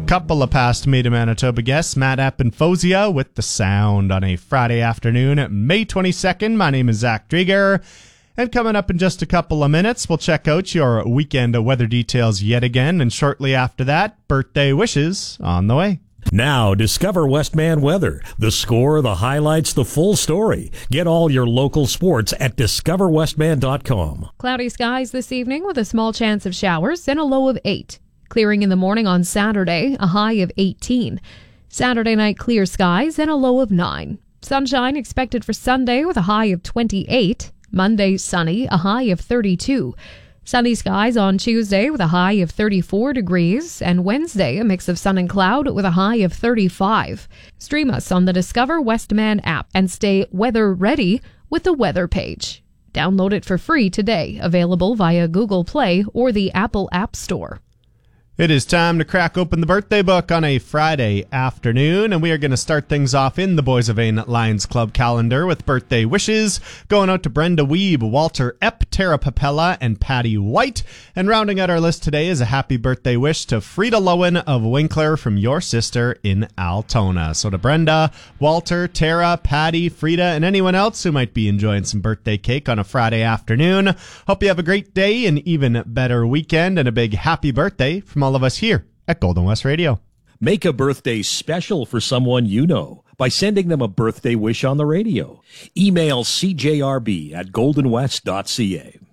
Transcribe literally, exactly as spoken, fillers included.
couple of past Made in Manitoba guests, Matt Epp and Fosia, with the sound on a Friday afternoon, May twenty-second. My name is Zach Drieger. And coming up in just a couple of minutes, we'll check out your weekend weather details yet again. And shortly after that, birthday wishes on the way. Now, discover Westman Weather. The score, the highlights, the full story. Get all your local sports at discover westman dot com. Cloudy skies this evening with a small chance of showers and a low of eight. Clearing in the morning on Saturday, a high of eighteen. Saturday night clear skies and a low of nine. Sunshine expected for Sunday with a high of twenty-eight. Monday sunny, a high of thirty-two. Sunny skies on Tuesday with a high of thirty-four degrees, and Wednesday a mix of sun and cloud with a high of thirty-five. Stream us on the Discover Westman app and stay weather ready with the weather page. Download it for free today, available via Google Play or the Apple App Store. It is time to crack open the birthday book on a Friday afternoon, and we are going to start things off in the Boys of Vain Lions Club calendar with birthday wishes going out to Brenda Weeb, Walter Epp, Tara Papella, and Patty White. And rounding out our list today is a happy birthday wish to Frida Lowen of Winkler from your sister in Altona. So to Brenda, Walter, Tara, Patty, Frida, and anyone else who might be enjoying some birthday cake on a Friday afternoon, hope you have a great day, an even better weekend, and a big happy birthday from all of us here at Golden West Radio. Make a birthday special for someone you know by sending them a birthday wish on the radio. Email c j r b at golden west dot c a.